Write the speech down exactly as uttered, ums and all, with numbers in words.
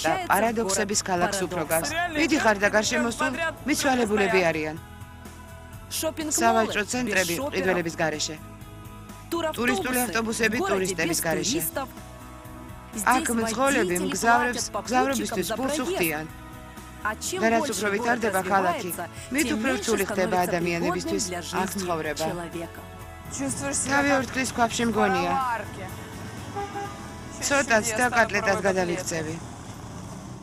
პატა, პარადოქსების ქალაქს უფრო გავს. მიდიხარ და გარშემოსულ მიცვალებულები არიან. სავაჭრო ცენტრები ყიდველების გარეშე. ტურისტული ავტობუსები ტურისტების გარეშე. აქ მძღოლები მგზავრებს მგზავრობისთვის ფულს უხდიან. და რაც უფრო ვითარდება ქალაქი, მით უფრო რთული ხდება ადამიანებისთვის აქ ცხოვრება. თავი ორთქლის ქვაბში მგონია. ცოტაც და კატლეტად გადავიქცევი.